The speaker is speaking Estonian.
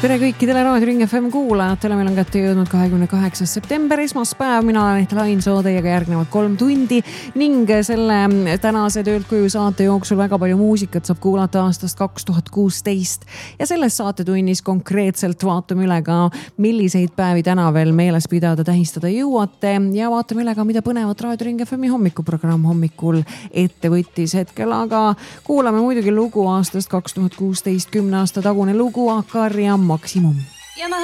Tere kõikidele Raadio Ring FM kuulajatele, meil on kätte jõudnud 28. september, esmaspäev, mina olen Ehtel Ainsoo, teiega järgnevad 3 tundi ning selle tänase Töölt koju saate jooksul väga palju muusikat saab kuulata aastast 2016 ja selles saatetunnis konkreetselt vaatame üle ka, milliseid päevi täna veel meeles pidada, tähistada jõuate ja vaatame üle ka, mida põnevat Raadio Ring FMi hommikuprogramm hommikul ette võttis hetkel, aga kuulame muidugi lugu aastast 2016, 10 aasta tagune lugu Akar ja Maksimum. Ja ma